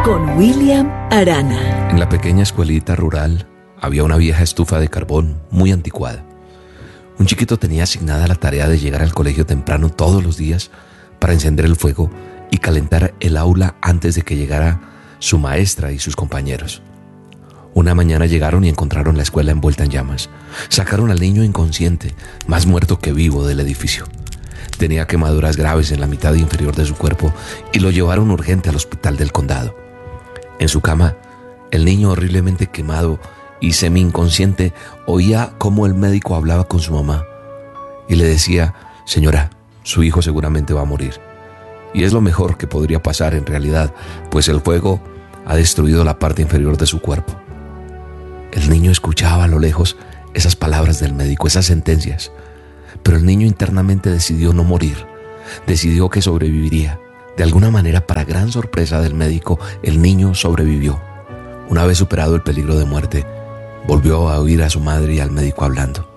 con William Arana. En la pequeña escuelita rural había una vieja estufa de carbón muy anticuada. Un chiquito tenía asignada la tarea de llegar al colegio temprano todos los días para encender el fuego y calentar el aula antes de que llegara su maestra y sus compañeros. Una mañana llegaron y encontraron la escuela envuelta en llamas. Sacaron al niño inconsciente, más muerto que vivo, del edificio. Tenía quemaduras graves en la mitad inferior de su cuerpo y lo llevaron urgente al hospital del condado. En su cama, el niño horriblemente quemado y semi-inconsciente oía cómo el médico hablaba con su mamá y le decía: «Señora, su hijo seguramente va a morir». Y es lo mejor que podría pasar en realidad, pues el fuego ha destruido la parte inferior de su cuerpo. El niño escuchaba a lo lejos esas palabras del médico, esas sentencias, pero el niño internamente decidió no morir, decidió que sobreviviría. De alguna manera, para gran sorpresa del médico, el niño sobrevivió. Una vez superado el peligro de muerte, volvió a oír a su madre y al médico hablando: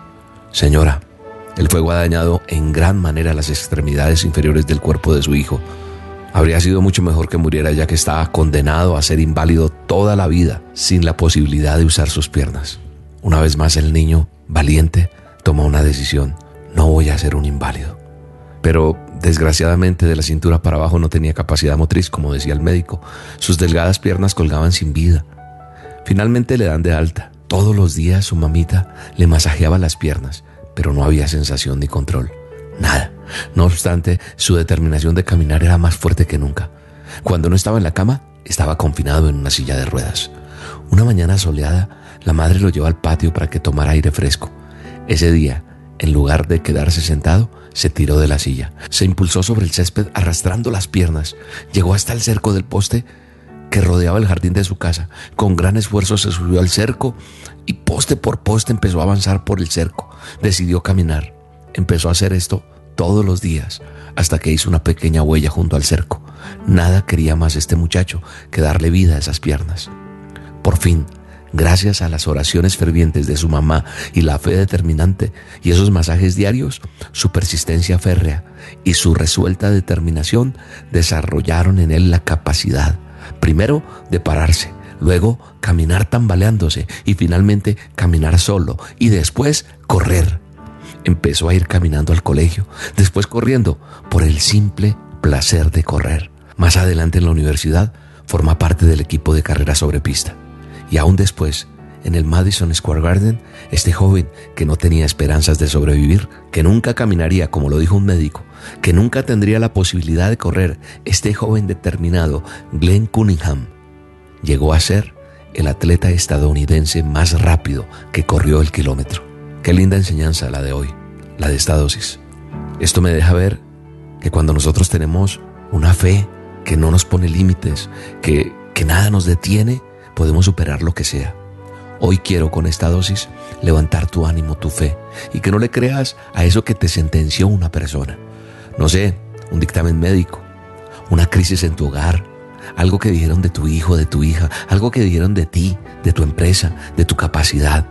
«Señora, el fuego ha dañado en gran manera las extremidades inferiores del cuerpo de su hijo. Habría sido mucho mejor que muriera, ya que estaba condenado a ser inválido toda la vida, sin la posibilidad de usar sus piernas». Una vez más el niño, valiente, tomó una decisión: «No voy a ser un inválido». Pero desgraciadamente de la cintura para abajo no tenía capacidad motriz, como decía el médico. Sus delgadas piernas colgaban sin vida. Finalmente le dan de alta. Todos los días su mamita le masajeaba las piernas, pero no había sensación ni control. Nada. No obstante, su determinación de caminar era más fuerte que nunca. Cuando no estaba en la cama, estaba confinado en una silla de ruedas. Una mañana soleada, la madre lo llevó al patio para que tomara aire fresco. Ese día, en lugar de quedarse sentado, se tiró de la silla. Se impulsó sobre el césped arrastrando las piernas. Llegó hasta el cerco del poste que rodeaba el jardín de su casa. Con gran esfuerzo se subió al cerco y poste por poste empezó a avanzar por el cerco. Decidió caminar. Empezó a hacer esto todos los días hasta que hizo una pequeña huella junto al cerco. Nada quería más este muchacho que darle vida a esas piernas. Por fin, gracias a las oraciones fervientes de su mamá y la fe determinante y esos masajes diarios, su persistencia férrea y su resuelta determinación desarrollaron en él la capacidad, primero de pararse, luego caminar tambaleándose y finalmente caminar solo y después correr. Empezó a ir caminando al colegio, después corriendo por el simple placer de correr. Más adelante en la universidad forma parte del equipo de carrera sobre pista. Y aún después, en el Madison Square Garden, este joven que no tenía esperanzas de sobrevivir, que nunca caminaría, como lo dijo un médico, que nunca tendría la posibilidad de correr, este joven determinado, Glenn Cunningham, llegó a ser el atleta estadounidense más rápido que corrió el kilómetro. Qué linda enseñanza la de hoy, la de esta dosis. Esto me deja ver que cuando nosotros tenemos una fe que no nos pone límites, que nada nos detiene, podemos superar lo que sea. Hoy quiero con esta dosis levantar tu ánimo, tu fe, y que no le creas a eso que te sentenció una persona. No sé, un dictamen médico, una crisis en tu hogar, algo que dijeron de tu hijo, de tu hija, algo que dijeron de ti, de tu empresa, de tu capacidad.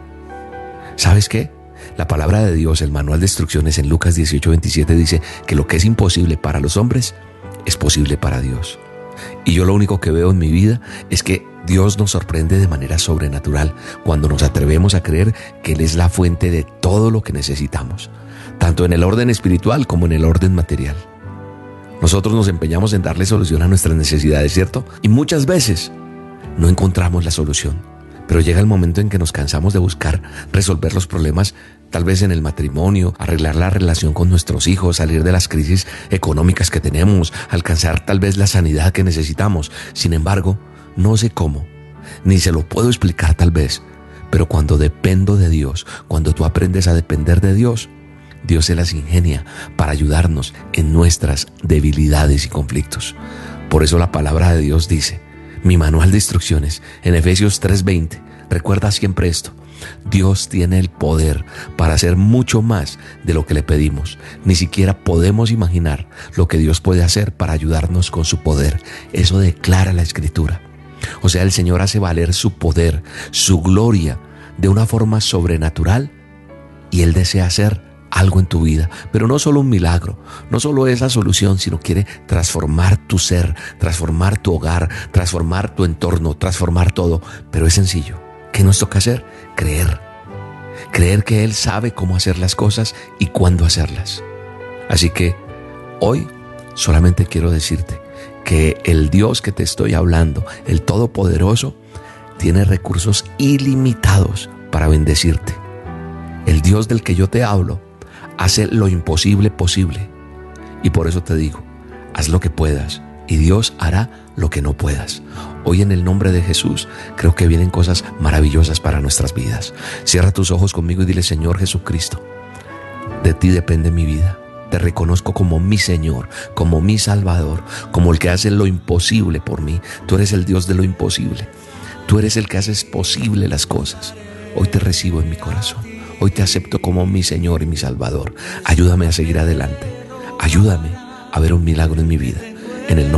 ¿Sabes qué? La palabra de Dios, el manual de instrucciones en Lucas 18:27 dice que lo que es imposible para los hombres es posible para Dios. Y yo lo único que veo en mi vida es que Dios nos sorprende de manera sobrenatural cuando nos atrevemos a creer que Él es la fuente de todo lo que necesitamos, tanto en el orden espiritual como en el orden material. Nosotros nos empeñamos en darle solución a nuestras necesidades, ¿cierto? Y muchas veces no encontramos la solución, pero llega el momento en que nos cansamos de buscar resolver los problemas, tal vez en el matrimonio, arreglar la relación con nuestros hijos, salir de las crisis económicas que tenemos, alcanzar tal vez la sanidad que necesitamos. Sin embargo, no sé cómo, ni se lo puedo explicar tal vez, pero cuando dependo de Dios, cuando tú aprendes a depender de Dios, Dios se las ingenia para ayudarnos en nuestras debilidades y conflictos. Por eso la palabra de Dios dice, mi manual de instrucciones en Efesios 3:20, recuerda siempre esto: Dios tiene el poder para hacer mucho más de lo que le pedimos. Ni siquiera podemos imaginar lo que Dios puede hacer para ayudarnos con su poder. Eso declara la Escritura. O sea, el Señor hace valer su poder, su gloria, de una forma sobrenatural, y Él desea hacer algo en tu vida, pero no solo un milagro, no solo es la solución, sino quiere transformar tu ser, transformar tu hogar, transformar tu entorno, transformar todo. Pero es sencillo. ¿Qué nos toca hacer? Creer. Creer que Él sabe cómo hacer las cosas y cuándo hacerlas. Así que hoy solamente quiero decirte que el Dios que te estoy hablando, el Todopoderoso, tiene recursos ilimitados para bendecirte. El Dios del que yo te hablo hace lo imposible posible. Y por eso te digo, haz lo que puedas y Dios hará lo que no puedas. Hoy en el nombre de Jesús creo que vienen cosas maravillosas para nuestras vidas. Cierra tus ojos conmigo y dile: Señor Jesucristo, de ti depende mi vida. Te reconozco como mi Señor, como mi Salvador, como el que hace lo imposible por mí. Tú eres el Dios de lo imposible. Tú eres el que haces posible las cosas. Hoy te recibo en mi corazón. Hoy te acepto como mi Señor y mi Salvador. Ayúdame a seguir adelante. Ayúdame a ver un milagro en mi vida. En el nombre